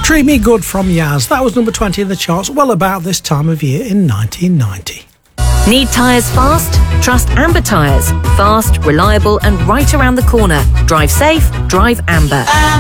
Treat Me Good from Yaz. That was number 20 in the charts, well about this time of year in 1990. Need tyres fast? Trust Amber Tyres. Fast, reliable and right around the corner. Drive safe, drive Amber.